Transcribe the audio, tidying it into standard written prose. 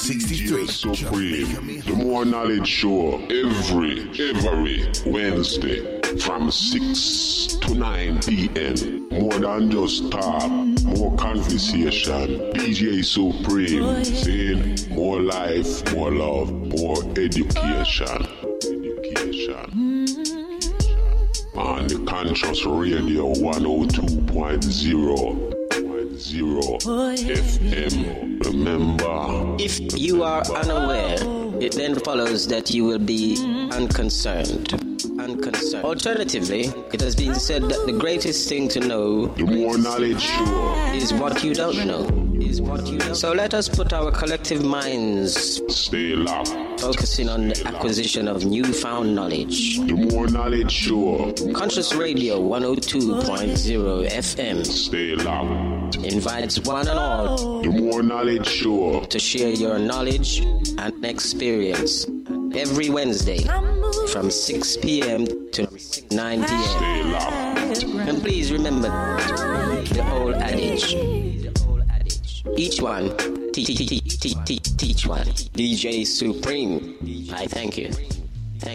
DJ Supreme, the More Knowledge Show, every Wednesday from 6 to 9 p.m. More than just talk, more conversation. DJ Supreme, saying more life, more love, more education. On the Conscious Radio 102.0 FM. Remember, if you are unaware, it then follows that you will be unconcerned. Alternatively, it has been said that the greatest thing to know, the more knowledge sure, is what you don't know. So let us put our collective minds, stay locked, focusing on the acquisition of newfound knowledge. The more knowledge sure. Conscious Radio 102.0 FM. Stay locked. Invites one and all. The more knowledge sure. To share your knowledge and experience every Wednesday from 6 p.m. to 9 p.m. Stay locked. And please remember the old adage. Each one, teach one. DJ Supreme, I thank you.